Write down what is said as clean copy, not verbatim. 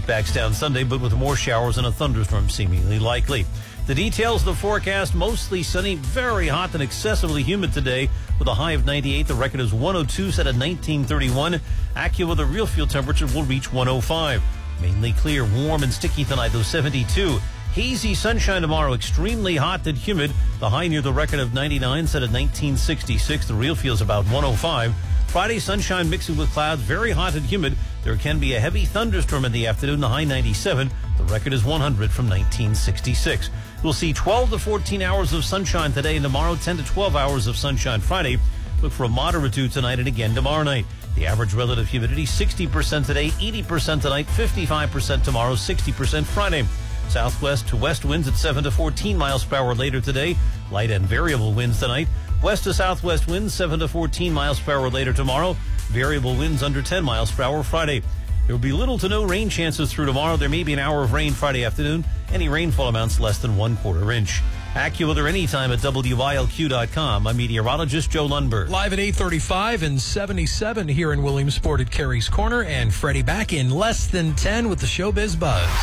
heat backs down Sunday, but with more showers and a thunderstorm seemingly likely. The details of the forecast: mostly sunny, very hot and excessively humid today with a high of 98. The record is 102, set at 1931. AccuWeather real field temperature will reach 105. Mainly clear, warm and sticky tonight, though 72. Hazy sunshine tomorrow, extremely hot and humid. The high near the record of 99, set at 1966. The real feels about 105. Friday, sunshine mixing with clouds, very hot and humid. There can be a heavy thunderstorm in the afternoon, the high 97. The record is 100 from 1966. We'll see 12 to 14 hours of sunshine today and tomorrow, 10 to 12 hours of sunshine Friday. Look for a moderate dew tonight and again tomorrow night. The average relative humidity, 60% today, 80% tonight, 55% tomorrow, 60% Friday. Southwest to west winds at 7 to 14 miles per hour later today. Light and variable winds tonight. West to southwest winds 7 to 14 miles per hour later tomorrow. Variable winds under 10 miles per hour Friday. There will be little to no rain chances through tomorrow. There may be an hour of rain Friday afternoon. Any rainfall amounts less than 1/4 inch. AccuWeather anytime at WILQ.com. I'm meteorologist Joe Lundberg. Live at 8:35 and 77 here in Williamsport at Carrie's Corner. And Freddie back in less than 10 with the Showbiz Buzz.